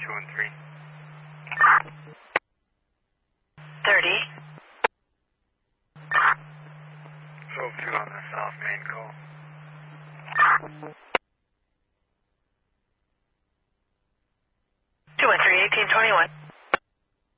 213. 30. So 2 on the South Main call. 213, 1821.